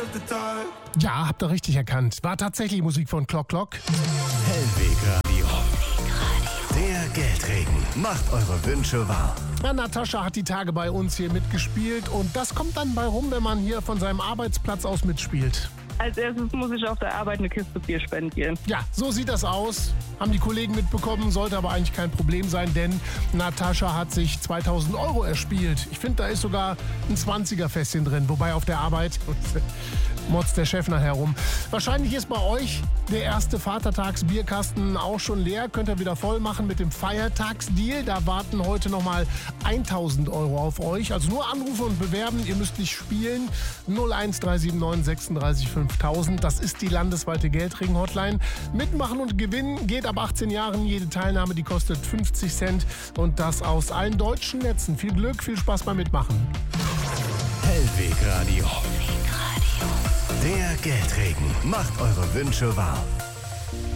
Ja, habt ihr richtig erkannt. War tatsächlich Musik von Clock Clock. Hellwegradio. Der Geldregen macht eure Wünsche wahr. Ja, Natascha hat die Tage bei uns hier mitgespielt und das kommt dann bei rum, wenn man hier von seinem Arbeitsplatz aus mitspielt. Als erstes muss ich auf der Arbeit eine Kiste Bier spendieren. Ja, so sieht das aus. Haben die Kollegen mitbekommen, sollte aber eigentlich kein Problem sein, denn Natascha hat sich 2000 € erspielt. Ich finde, da ist sogar ein 20er-Fässchen drin, wobei auf der Arbeit motzt der Chef nachher rum. Wahrscheinlich ist bei euch der erste Vatertagsbierkasten auch schon leer. Könnt ihr wieder voll machen mit dem Feiertagsdeal. Da warten heute nochmal 1000 € auf euch. Also nur anrufen und bewerben. Ihr müsst nicht spielen. 01379 36 5000. Das ist die landesweite Geldregen-Hotline. Mitmachen und gewinnen geht ab 18 Jahren. Jede Teilnahme, die kostet 50 Cent. Und das aus allen deutschen Netzen. Viel Glück, viel Spaß beim Mitmachen. Hellwegradio. Der Geldregen macht eure Wünsche wahr.